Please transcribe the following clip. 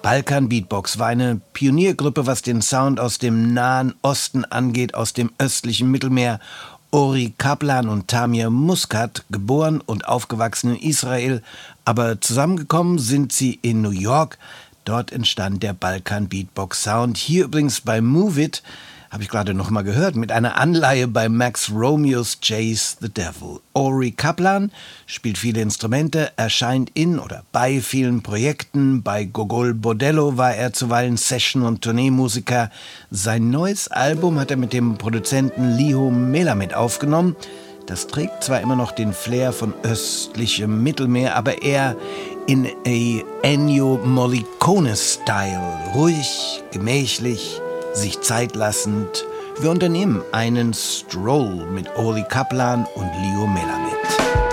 Balkan Beatbox war eine Pioniergruppe, was den Sound aus dem Nahen Osten angeht, aus dem östlichen Mittelmeer. Ori Kaplan und Tamir Muscat, geboren und aufgewachsen in Israel, aber zusammengekommen sind sie in New York. Dort entstand der Balkan Beatbox Sound. Hier übrigens bei Move It, habe ich gerade noch mal gehört, mit einer Anleihe bei Max Romeos Chase the Devil. Ori Kaplan spielt viele Instrumente, erscheint in oder bei vielen Projekten. Bei Gogol Bordello war er zuweilen Session- und Tourneemusiker. Sein neues Album hat er mit dem Produzenten Liho Melamed aufgenommen. Das trägt zwar immer noch den Flair von östlichem Mittelmeer, aber eher in Ennio Morricone-Style. Ruhig, gemächlich, sich Zeit lassend. Wir unternehmen einen Stroll mit Ori Kaplan und Liho Melamed.